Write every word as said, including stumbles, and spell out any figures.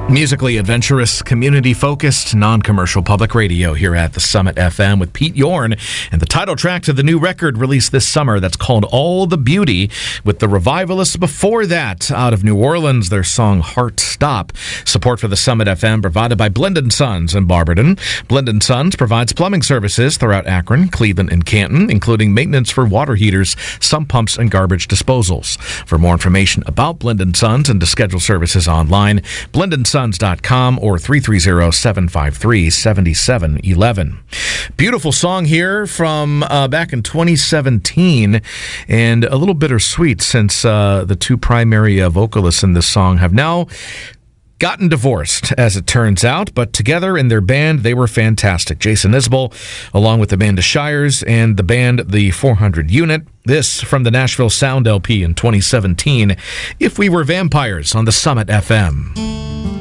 Musically adventurous, community-focused, non-commercial public radio here at the Summit F M with Pete Yorn, and the title track to the new record released this summer that's called All the Beauty, with the Revivalists before that out of New Orleans, their song Heart Stop. Support for the Summit F M provided by Blend and Sons in Barberton. Blend and Sons provides plumbing services throughout Akron, Cleveland, and Canton, including maintenance for water heaters, sump pumps, and garbage disposals. For more information about Blend and Sons and to schedule services online, blend and sons dot com or three three zero, seven five three, seven seven one one. Beautiful song here from uh, back in twenty seventeen, and a little bittersweet since uh, the two primary uh, vocalists in this song have now gotten divorced, as it turns out, but together in their band, they were fantastic. Jason Isbell, along with Amanda Shires, and the band, the four hundred Unit. This from the Nashville Sound L P in twenty seventeen, If We Were Vampires, on the Summit F M.